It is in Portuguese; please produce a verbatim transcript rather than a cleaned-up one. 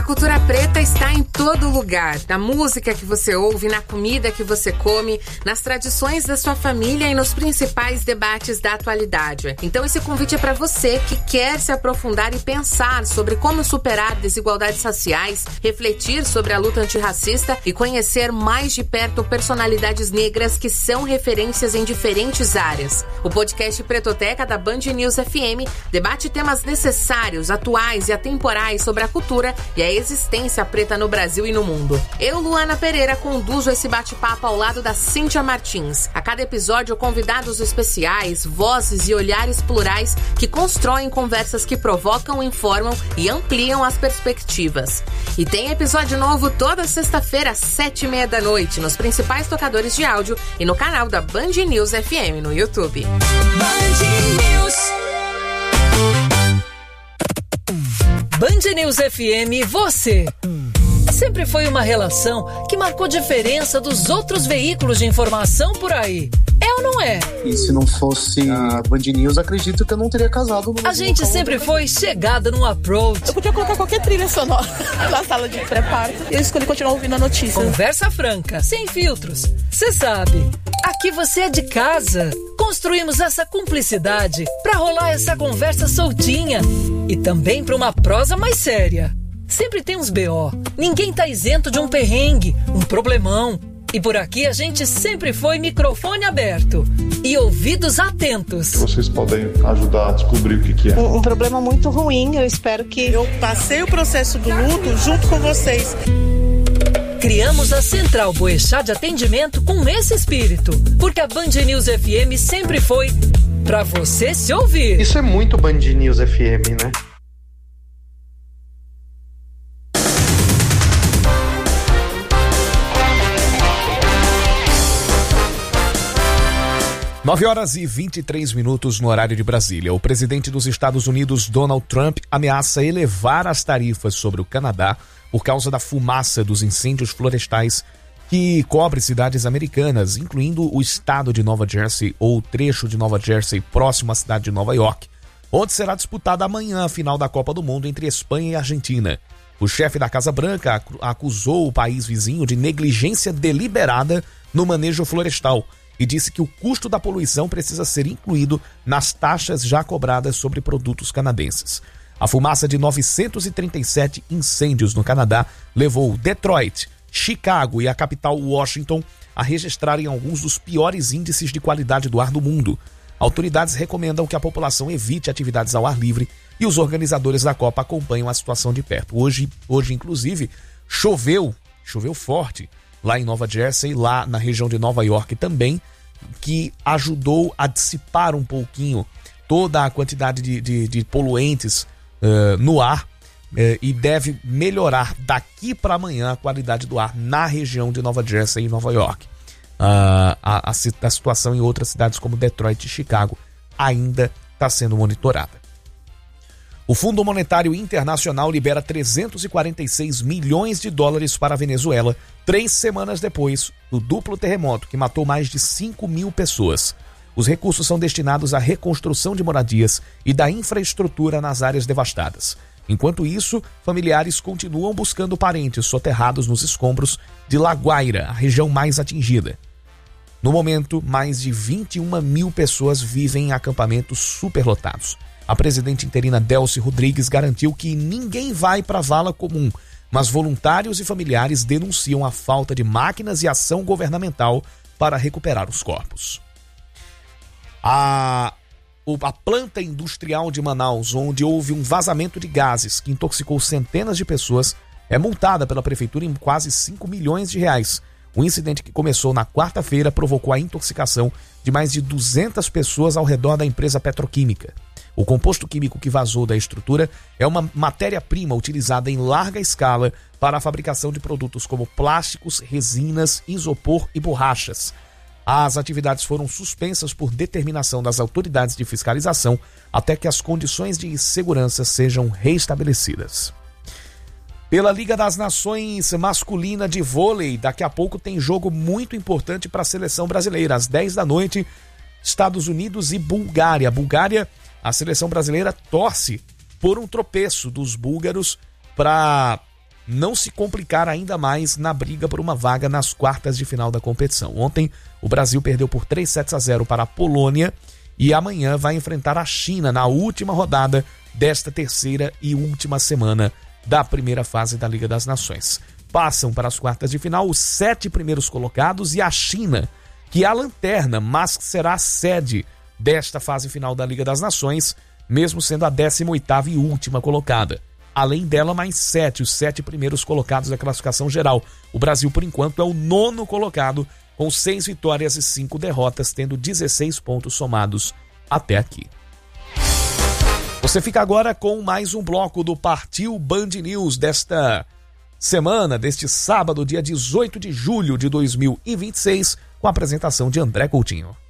cultura preta está em todo lugar, na música que você ouve, na comida que você come, nas tradições da sua família e nos principais debates da atualidade. Então esse convite é para você que quer se aprofundar e pensar sobre como superar desigualdades raciais, refletir sobre a luta antirracista e conhecer mais de perto personalidades negras que são referências em diferentes áreas. O podcast Pretoteca da Band News F M debate temas necessários, atuais e atemporais sobre a cultura e a existência preta no Brasil e no mundo. Eu, Luana Pereira, conduzo esse bate-papo ao lado da Cíntia Martins. A cada episódio, convidados especiais, vozes e olhares plurais que constroem conversas que provocam, informam e ampliam as perspectivas. E tem episódio novo toda sexta-feira, às sete e meia da noite, nos principais tocadores de áudio e no canal da Band News F M no YouTube. Band News. Band News F M, você. Sempre foi uma relação que marcou diferença dos outros veículos de informação por aí. É ou não é? E se não fosse a Band News, acredito que eu não teria casado no A gente sempre foi chegada no approach. Eu podia colocar qualquer trilha sonora na sala de pré-parto. Eu escolhi continuar ouvindo a notícia. Conversa franca, sem filtros. Você sabe, aqui você é de casa. Construímos essa cumplicidade pra rolar essa conversa soltinha. E também pra uma prosa mais séria. Sempre tem uns B O. Ninguém tá isento de um perrengue, um problemão. E por aqui a gente sempre foi microfone aberto e ouvidos atentos. Vocês podem ajudar a descobrir o que, que é. Um, um problema muito ruim, eu espero que... Eu passei o processo do luto junto com vocês. Criamos a Central Boechat de atendimento com esse espírito, porque a Band News F M sempre foi pra você se ouvir. Isso é muito Band News F M, né? nove horas e vinte e três minutos no horário de Brasília. O presidente dos Estados Unidos, Donald Trump, ameaça elevar as tarifas sobre o Canadá por causa da fumaça dos incêndios florestais que cobre cidades americanas, incluindo o estado de Nova Jersey ou o trecho de Nova Jersey próximo à cidade de Nova York, onde será disputada amanhã a final da Copa do Mundo entre Espanha e Argentina. O chefe da Casa Branca acusou o país vizinho de negligência deliberada no manejo florestal e disse que o custo da poluição precisa ser incluído nas taxas já cobradas sobre produtos canadenses. A fumaça de novecentos e trinta e sete incêndios no Canadá levou Detroit, Chicago e a capital Washington a registrarem alguns dos piores índices de qualidade do ar do mundo. Autoridades recomendam que a população evite atividades ao ar livre e os organizadores da Copa acompanham a situação de perto. Hoje, hoje inclusive, choveu, choveu forte lá em Nova Jersey, lá na região de Nova York também, que ajudou a dissipar um pouquinho toda a quantidade de, de, de poluentes uh, no ar uh, e deve melhorar daqui para amanhã a qualidade do ar na região de Nova Jersey e Nova York. Uh, a, a, a situação em outras cidades como Detroit e Chicago ainda está sendo monitorada. O Fundo Monetário Internacional libera trezentos e quarenta e seis milhões de dólares para a Venezuela, três semanas depois do duplo terremoto que matou mais de cinco mil pessoas. Os recursos são destinados à reconstrução de moradias e da infraestrutura nas áreas devastadas. Enquanto isso, familiares continuam buscando parentes soterrados nos escombros de La Guaira, a região mais atingida. No momento, mais de vinte e uma mil pessoas vivem em acampamentos superlotados. A presidente interina Delcy Rodrigues garantiu que ninguém vai para a vala comum, mas voluntários e familiares denunciam a falta de máquinas e ação governamental para recuperar os corpos. A, a planta industrial de Manaus, onde houve um vazamento de gases que intoxicou centenas de pessoas, é multada pela prefeitura em quase cinco milhões de reais. O incidente, que começou na quarta-feira, provocou a intoxicação de mais de duzentas pessoas ao redor da empresa petroquímica. O composto químico que vazou da estrutura é uma matéria-prima utilizada em larga escala para a fabricação de produtos como plásticos, resinas, isopor e borrachas. As atividades foram suspensas por determinação das autoridades de fiscalização até que as condições de segurança sejam restabelecidas. Pela Liga das Nações masculina de vôlei, daqui a pouco tem jogo muito importante para a seleção brasileira. Às dez da noite, Estados Unidos e Bulgária. Bulgária, a seleção brasileira torce por um tropeço dos búlgaros para não se complicar ainda mais na briga por uma vaga nas quartas de final da competição. Ontem, o Brasil perdeu por três sets a zero para a Polônia e amanhã vai enfrentar a China na última rodada desta terceira e última semana da primeira fase da Liga das Nações. Passam para as quartas de final os sete primeiros colocados e a China, que é a lanterna, mas que será a sede desta fase final da Liga das Nações, mesmo sendo a décima oitava e última colocada. Além dela, mais sete, os sete primeiros colocados da classificação geral. O Brasil, por enquanto, é o nono colocado, com seis vitórias e cinco derrotas, tendo dezesseis pontos somados até aqui. Você fica agora com mais um bloco do Partiu Band News desta semana, deste sábado, dia dezoito de julho de dois mil e vinte e seis, com a apresentação de André Coutinho.